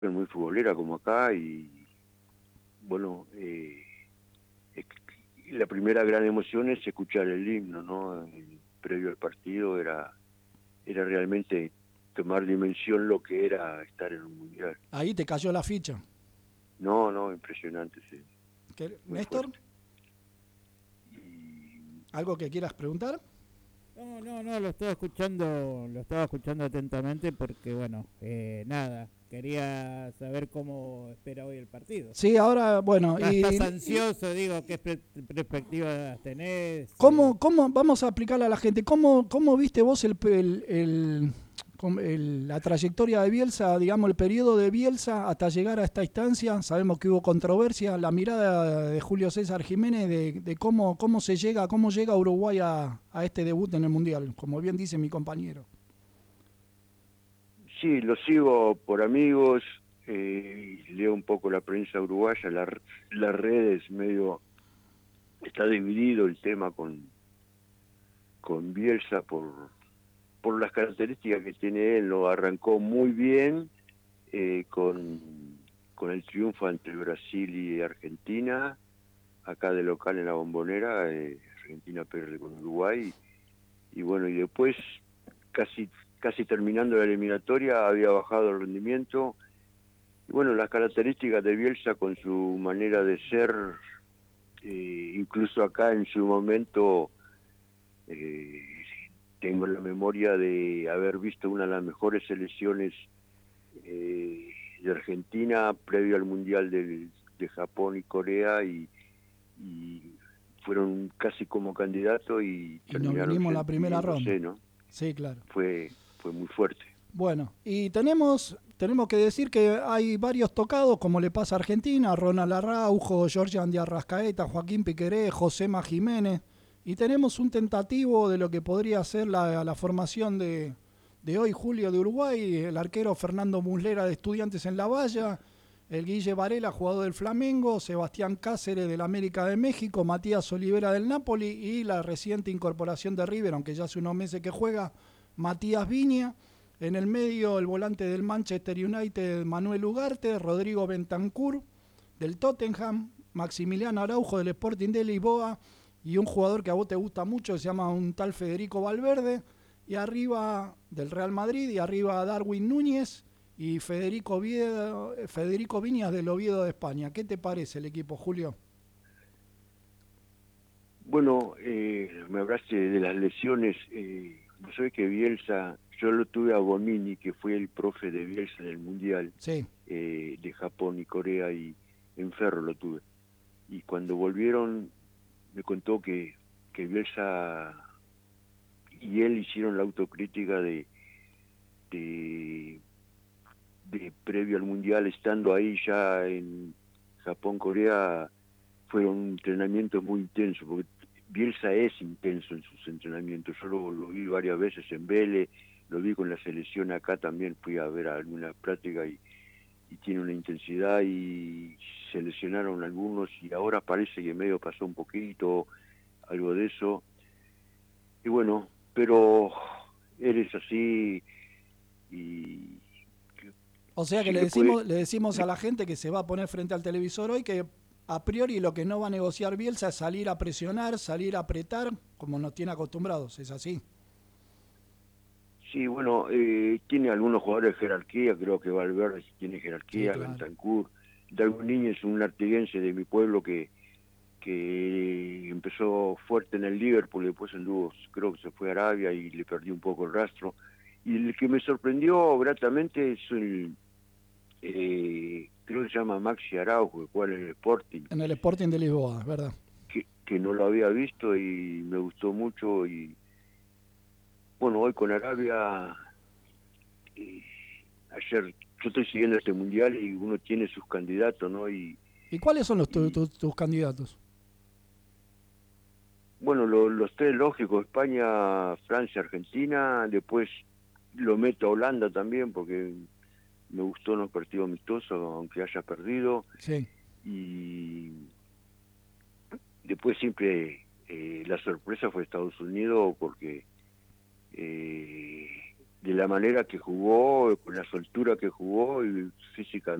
muy futbolera como acá y bueno, la primera gran emoción es escuchar el himno, ¿no? Previo al partido era realmente tomar dimensión lo que era estar en un mundial. Ahí te cayó la ficha. No, no, impresionante, sí, muy Néstor, fuerte. Y ¿algo que quieras preguntar? No, lo estaba escuchando atentamente porque, bueno, nada, quería saber cómo espera hoy el partido. Sí, ahora, bueno, ¿Estás ansioso? Digo, ¿qué perspectivas tenés? ¿cómo vamos a aplicarle a la gente? ¿Cómo viste vos la trayectoria de Bielsa, digamos, el periodo de Bielsa hasta llegar a esta instancia? Sabemos que hubo controversia, la mirada de Julio César Jiménez de cómo llega Uruguay a este debut en el Mundial, como bien dice mi compañero. sí, lo sigo por amigos, leo un poco la prensa uruguaya, las redes, medio está dividido el tema con Bielsa por las características que tiene él. Lo arrancó muy bien con el triunfo entre Brasil y Argentina, acá de local en la Bombonera, Argentina pierde con Uruguay, y bueno, y después casi terminando la eliminatoria había bajado el rendimiento. Y bueno, las características de Bielsa con su manera de ser, incluso acá en su momento, eh, tengo la memoria de haber visto una de las mejores selecciones de Argentina previo al Mundial de Japón y Corea, y fueron casi como candidatos y Y nos terminaron vinimos en la primera ronda. midiéndose, ¿no? Sí, claro. Fue muy fuerte. Bueno, y tenemos que decir que hay varios tocados, como le pasa a Argentina: Ronald Araujo, Georgian de Arrascaeta, Joaquín Piqueré, Josema Jiménez. Y tenemos un tentativo de lo que podría ser la formación de hoy, Julio, de Uruguay: el arquero Fernando Muslera, de Estudiantes en La Valla, el Guille Varela, jugador del Flamengo, Sebastián Cáceres del América de México, Matías Olivera del Napoli, y la reciente incorporación de River, aunque ya hace unos meses que juega, Matías Viña. En el medio, el volante del Manchester United, Manuel Ugarte, Rodrigo Bentancur del Tottenham, Maximiliano Araujo del Sporting de Lisboa, y un jugador que a vos te gusta mucho, que se llama un tal Federico Valverde, y arriba del Real Madrid, y arriba Darwin Núñez y Federico Viñas del Oviedo de España. ¿Qué te parece el equipo, Julio? Bueno, me hablaste de las lesiones. Vos sabés que Bielsa, yo lo tuve a Bonini, que fue el profe de Bielsa en el Mundial Sí. de Japón y Corea, y en Ferro lo tuve. Y cuando volvieron, me contó que Bielsa y él hicieron la autocrítica de, de previo al Mundial, estando ahí ya en Japón, Corea, fueron entrenamientos muy intensos, porque Bielsa es intenso en sus entrenamientos. Yo lo vi varias veces en Vélez, lo vi con la selección acá también, fui a ver alguna práctica y tiene una intensidad, y se lesionaron algunos y ahora parece que medio pasó un poquito, algo de eso. Y bueno, pero eres así y O sea que si le puede... le decimos a la gente que se va a poner frente al televisor hoy que a priori lo que no va a negociar Bielsa es salir a presionar, salir a apretar, como nos tiene acostumbrados. ¿Es así? Sí, bueno, tiene algunos jugadores de jerarquía, creo que Valverde tiene Sí, jerarquía, claro. Bentancur, Darwin Núñez es un artiguense de mi pueblo que empezó fuerte en el Liverpool, después anduvo, creo que se fue a Arabia y le perdí un poco el rastro. Y el que me sorprendió gratamente es creo que se llama Maxi Araujo, que juega en el Sporting, En el Sporting de Lisboa, ¿verdad? que no lo había visto y me gustó mucho. Y bueno, hoy con Arabia, eh, ayer, yo estoy siguiendo este mundial y uno tiene sus candidatos, ¿no? ¿Y cuáles son Y tus candidatos? bueno, los tres lógicos: España, Francia, Argentina. Después lo meto a Holanda también porque me gustó en los partidos amistosos, aunque haya perdido. Sí. Y después siempre la sorpresa fue Estados Unidos, porque eh, de la manera que jugó, con la soltura que jugó y físicamente.